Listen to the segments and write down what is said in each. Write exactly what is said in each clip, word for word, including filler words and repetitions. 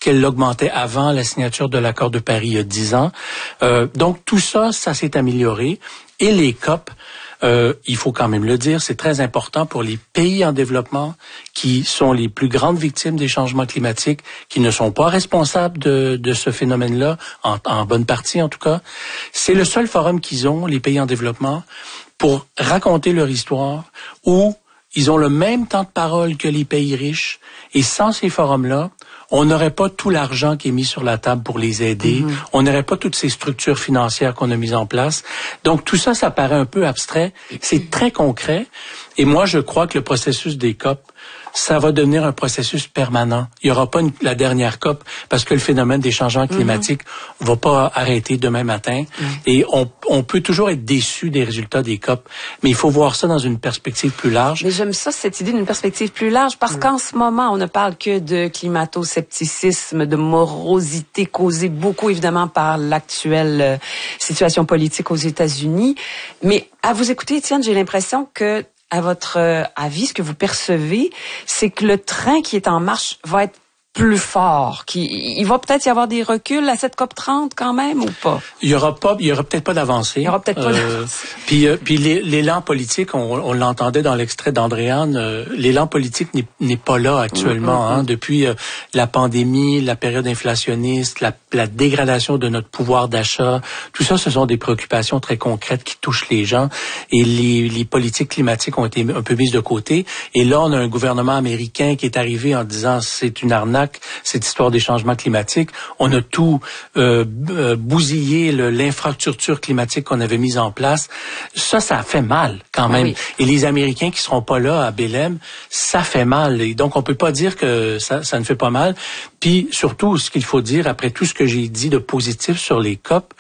qu'elle l'augmentait avant la signature de l'accord de Paris il y a dix ans. Euh, donc tout ça, ça s'est amélioré. Et les C O P, euh, il faut quand même le dire, c'est très important pour les pays en développement qui sont les plus grandes victimes des changements climatiques, qui ne sont pas responsables de, de ce phénomène-là, en, en bonne partie en tout cas. C'est le seul forum qu'ils ont, les pays en développement, pour raconter leur histoire, où ils ont le même temps de parole que les pays riches. Et sans ces forums-là, on n'aurait pas tout l'argent qui est mis sur la table pour les aider. Mm-hmm. On n'aurait pas toutes ces structures financières qu'on a mises en place. Donc, tout ça, ça paraît un peu abstrait. C'est très concret. Et moi, je crois que le processus des C O P, ça va devenir un processus permanent. Il n'y aura pas une, la dernière C O P parce que le phénomène des changements climatiques ne mm-hmm. va pas arrêter demain matin. Mm-hmm. Et on, on peut toujours être déçu des résultats des C O P, mais il faut voir ça dans une perspective plus large. Mais j'aime ça, cette idée d'une perspective plus large, parce mm-hmm. qu'en ce moment, on ne parle que de climato-scepticisme, de morosité causée beaucoup, évidemment, par l'actuelle euh, situation politique aux États-Unis. Mais à vous écouter, Étienne, j'ai l'impression que à votre euh, avis, ce que vous percevez, c'est que le train qui est en marche va être plus fort, qui il va peut-être y avoir des reculs à cette C O P trente quand même ou pas? Il y aura pas, il y aura peut-être pas d'avancée. Il y aura peut-être pas euh, d'avancée. Puis, euh, puis l'élan politique, on, on l'entendait dans l'extrait d'Andréane, euh, l'élan politique n'est, n'est pas là actuellement. Mm-hmm. Hein, depuis euh, la pandémie, la période inflationniste, la, la dégradation de notre pouvoir d'achat, tout ça, ce sont des préoccupations très concrètes qui touchent les gens. Et les, les politiques climatiques ont été un peu mises de côté. Et là, on a un gouvernement américain qui est arrivé en disant c'est une arnaque. Cette histoire des changements climatiques, on a tout euh, bousillé le, l'infrastructure climatique qu'on avait mise en place. Ça, ça fait mal quand même. Ah oui. Et les Américains qui seront pas là à Belém, ça fait mal. Et donc, on peut pas dire que ça, ça ne fait pas mal. Puis, surtout, ce qu'il faut dire, après tout ce que j'ai dit de positif sur les C O P,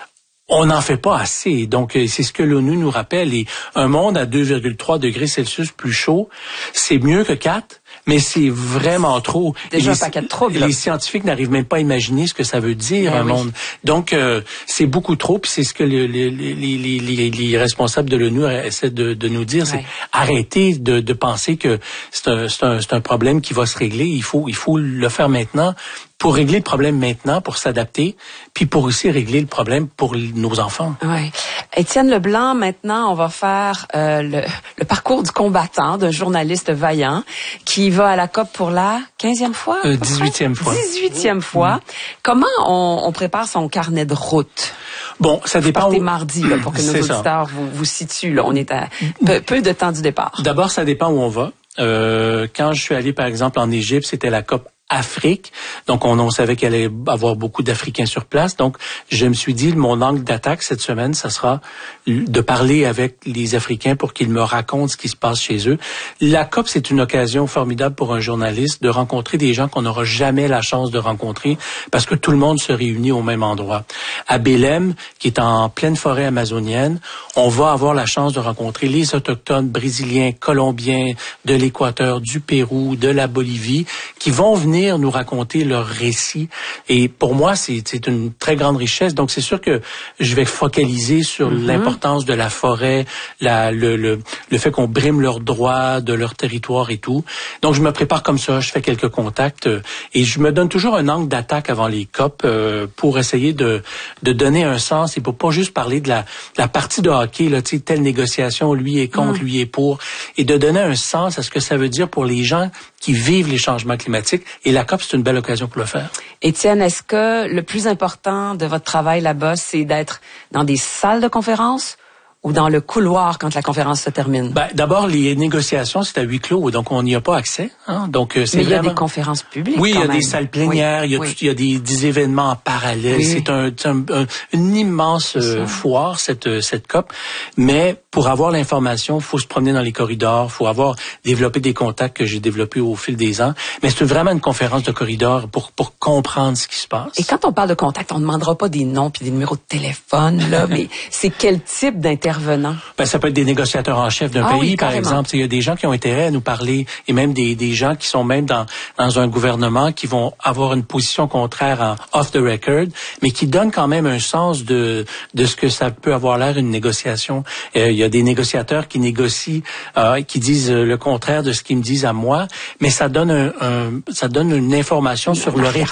on n'en fait pas assez. Donc, c'est ce que l'ONU nous rappelle. Et un monde à deux virgule trois degrés Celsius plus chaud, c'est mieux que quatre. Mais c'est vraiment trop. Déjà les, un paquet de troubles. Les scientifiques n'arrivent même pas à imaginer ce que ça veut dire, ben un oui. monde. Donc, euh, c'est beaucoup trop. Puis c'est ce que les, les, les, les, les responsables de l'ONU essaient de, de nous dire. Ouais. C'est arrêter de, de penser que c'est un, c'est, un, c'est un problème qui va se régler. Il faut, il faut le faire maintenant. Pour régler le problème maintenant, pour s'adapter, puis pour aussi régler le problème pour nos enfants. Oui. Étienne Leblanc, maintenant, on va faire euh, le, le parcours du combattant, d'un journaliste vaillant qui va à la C O P pour la quinzième fois? Euh, dix-huitième fois. dix-huitième fois. Mmh. Comment on, on prépare son carnet de route? Bon, ça dépend. Vous partez mardi, là, pour que nos auditeurs vous, vous situent. Là. On est à peu, peu de temps du départ. D'abord, ça dépend où on va. Euh, quand je suis allé, par exemple, en Égypte, c'était la C O P Afrique. Donc, on, on savait qu'il allait avoir beaucoup d'Africains sur place. Donc, je me suis dit, mon angle d'attaque cette semaine, ça sera de parler avec les Africains pour qu'ils me racontent ce qui se passe chez eux. La C O P, c'est une occasion formidable pour un journaliste de rencontrer des gens qu'on n'aura jamais la chance de rencontrer parce que tout le monde se réunit au même endroit. À Belém, qui est en pleine forêt amazonienne, on va avoir la chance de rencontrer les Autochtones brésiliens, colombiens, de l'Équateur, du Pérou, de la Bolivie, qui vont venir nous raconter leur récit. Et pour moi, c'est, c'est une très grande richesse. Donc, c'est sûr que je vais focaliser sur mm-hmm. l'importance de la forêt, la, le, le, le fait qu'on brime leurs droits, de leur territoire et tout. Donc, je me prépare comme ça. Je fais quelques contacts euh, et je me donne toujours un angle d'attaque avant les C O P euh, pour essayer de, de donner un sens et pour pas juste parler de la, la partie de hockey, là, tu sais, telle négociation, lui est contre, mm. lui est pour, et de donner un sens à ce que ça veut dire pour les gens qui vivent les changements climatiques. Et la C O P, c'est une belle occasion pour le faire. Étienne, est-ce que le plus important de votre travail là-bas, c'est d'être dans des salles de conférence ou dans le couloir quand la conférence se termine? Ben, d'abord, les négociations, c'est à huis clos, donc on n'y a pas accès. Hein? Donc, c'est Mais il y a vraiment... des conférences publiques. Oui, il y a même. des salles plénières, oui. il y a, oui. tout, il y a des, des événements en parallèle. Oui. C'est, un, c'est un, un, une immense euh, foire, cette, cette C O P. Mais pour avoir l'information, il faut se promener dans les corridors, il faut avoir développé des contacts que j'ai développés au fil des ans. Mais c'est vraiment une conférence de corridor pour, pour comprendre ce qui se passe. Et quand on parle de contact, on ne demandera pas des noms puis des numéros de téléphone, là, mais c'est quel type d'intervenant? Ben, ça peut être des négociateurs en chef d'un ah, pays, oui, par exemple. Il y a des gens qui ont intérêt à nous parler et même des, des gens qui sont même dans, dans un gouvernement qui vont avoir une position contraire en off the record, mais qui donnent quand même un sens de, de ce que ça peut avoir l'air une négociation. Euh, il y a des négociateurs qui négocient, euh, qui disent le contraire de ce qu'ils me disent à moi, mais ça donne un, un ça donne une information sur leur état